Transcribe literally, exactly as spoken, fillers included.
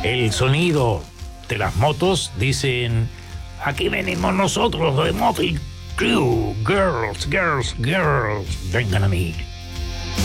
el sonido de las motos, dicen: aquí venimos nosotros de Motley Crue, girls, girls, girls, vengan a mí.